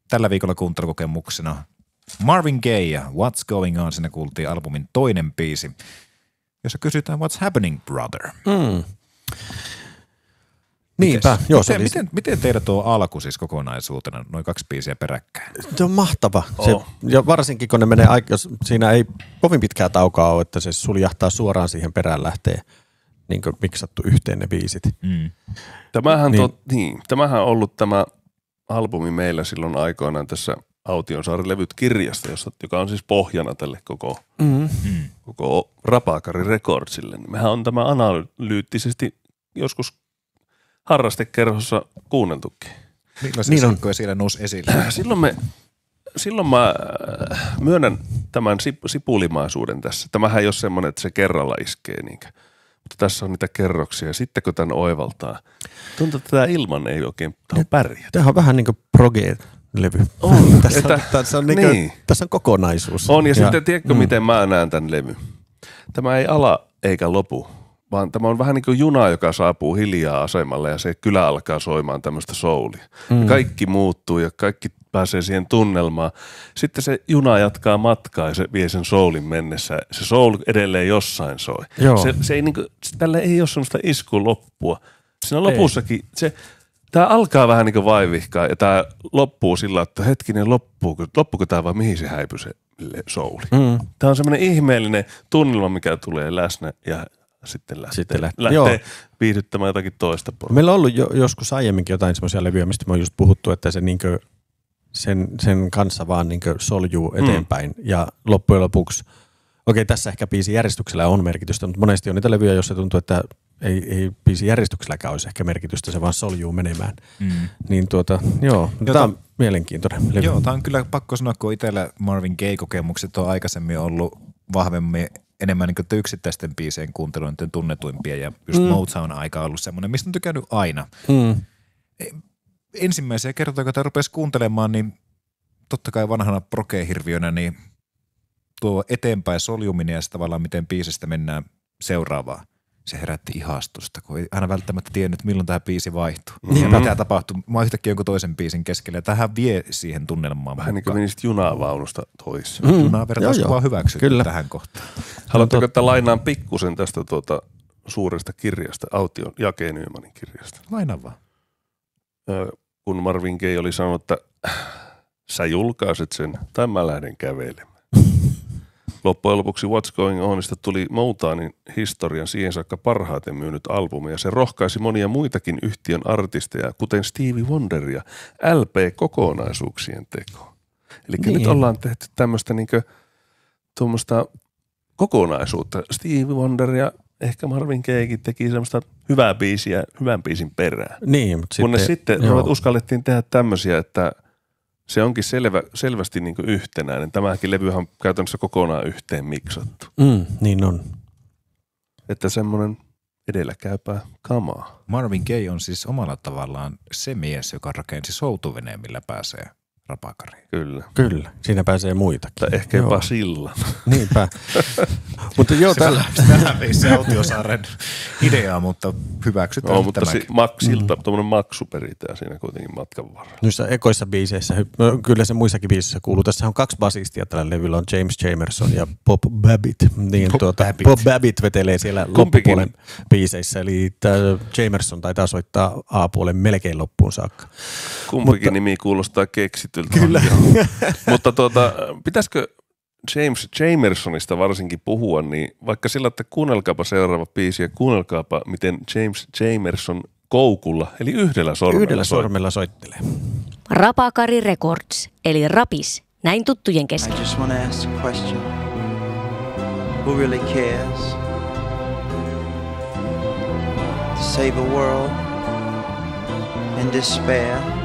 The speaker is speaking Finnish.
tällä viikolla kuuntelukokemuksena Marvin Gaye ja What's Going On. Siinä kuultiin albumin toinen biisi, jossa kysytään What's Happening, Brother. Niinpä. Miten teidän tuo alku siis kokonaisuutena, noin 2 biisiä peräkkäin? Se on mahtava. Ja varsinkin kun ne menee, jos siinä ei kovin pitkää taukoa ole, että se suljahtaa suoraan siihen perään lähtee niin kuin miksattu yhteen ne biisit. Tämähän on ollut tämä albumi meillä silloin aikoinaan tässä Autiosaaren levyt-kirjasta, joka on siis pohjana tälle koko Rapakari Recordsille. Mehän on tämä analyyttisesti joskus harrastekerhossa kuunneltukin. Millaisia seikkoja siellä nousi esille? Silloin mä myönnän tämän sipulimaisuuden tässä. Tämähän ei ole semmoinen, että se kerralla iskee niinkö. Mutta tässä on niitä kerroksia. Sitten kun tämän oivaltaa, tuntuu, että tämä ilman ei oikein pärjää. Tämä on vähän niin kuin proge-levy. Tässä on kokonaisuus. On, ja sitten tiedätkö, miten mä näen tämän levy? Tämä ei ala eikä lopu, vaan tämä on vähän niin kuin juna, joka saapuu hiljaa asemalle ja se kylä alkaa soimaan tämmöistä soulia. Kaikki muuttuu ja kaikki pääsee siihen tunnelmaan. Sitten se juna jatkaa matkaa ja se vie sen soulin mennessä. Se soul edelleen jossain soi. Se ei niinku, tälle ei ole semmoista iskun loppua. Siinä lopussakin tämä alkaa vähän niin kuin vaivihkaa ja tämä loppuu sillä, että hetkinen loppuuko tämä vai mihin se häipyy se souli. Tämä on semmoinen ihmeellinen tunnelma, mikä tulee läsnä ja sitten lähtee viihdyttämään jotakin toista porukkaa. Meillä on ollut joskus aiemminkin jotain semmoisia levyjä, mistä me on just puhuttu, että se niinkö sen kanssa vaan niinkö soljuu eteenpäin ja loppujen lopuksi, tässä ehkä biisin järjestyksellä on merkitystä, mutta monesti on niitä levyjä, joissa tuntuu, että ei biisin järjestykselläkään olisi ehkä merkitystä, se vaan soljuu menemään. Niin tämä on mielenkiintoinen levy. Joo, tämä on kyllä pakko sanoa, kun itsellä Marvin Gaye-kokemukset on aikaisemmin ollut vahvemmin enemmän niin kuin yksittäisten biisien kuuntelun tunnetuimpia ja just Motown-aika on ollut semmoinen, mistä on tykännyt aina. Ensimmäisiä kertoja, kun tämä rupesi kuuntelemaan, niin totta kai vanhana proge-hirviönä, niin tuo eteenpäin soljuminen ja tavallaan miten biisistä mennään seuraavaan. Se herätti ihastusta, kun ei aina välttämättä tiennyt, milloin tämä biisi vaihtuu. Ja mitä tapahtuu? Mä yhtäkkiä jonkun toisen biisin keskellä. Tähän vie siihen tunnelmaan. Vähän niin kuin menisit junavaunusta toiseen. Junaa vertauskuvaa hyväksytty tähän kohtaan. Haluatteko, että lainaan pikkusen tästä suuresta kirjasta, Aution Jake Nymanin kirjasta? Lainaan vaan. Kun Marvin Gaye oli sanonut, että sä julkaiset sen, tai mä lähden kävelemään. Loppujen lopuksi What's Going Onista tuli Motownin historian siihen saakka parhaiten myynyt albumi, ja se rohkaisi monia muitakin yhtiön artisteja, kuten Stevie Wonderia, LP-kokonaisuuksien tekoon. Eli nyt ollaan tehty tämmöistä tuommoista kokonaisuutta. Stevie Wonder ja ehkä Marvin Gayekin teki semmoista hyvää biisiä hyvän biisin perään. Niin, mutta kunnes sitten uskallettiin tehdä tämmöisiä, että se onkin selvästi niin kuin yhtenäinen. Tämäkin levyhän on käytännössä kokonaan yhteen miksattu. Niin on. Että semmoinen edelläkäypää kamaa. Marvin Gaye on siis omalla tavallaan se mies, joka rakensi soutuveneen, millä pääsee Rapakariin. Kyllä. Siinä pääsee muitakin. Tai ehkä jopa sillan. Niinpä. Mutta tällä se Autiosaaren ideaa, mutta hyväksytään mutta tuommoinen maksu peritään siinä kuitenkin matkan varrella. Noissa ekoissa biiseissä, kyllä se muissakin biiseissä kuuluu. Tässä on 2 basistia tällä levyllä, on James Jamerson ja Bob Babbitt. Niin Bob Babbitt vetelee siellä loppupuolen biiseissä, eli Jamerson taitaa soittaa A-puolen melkein loppuun saakka. Kumpikin nimi kuulostaa keksityltä. Kyllä. Mutta pitäisikö James Jamersonista varsinkin puhua, niin vaikka sillä, että kuunnelkaapa seuraava biisi ja kuunnelkaapa, miten James Jamerson koukulla, eli yhdellä sormella soittelee. Rapakari Records, eli Rapis, näin tuttujen kesken. I just want to ask a question. Who really cares? To save a world in despair?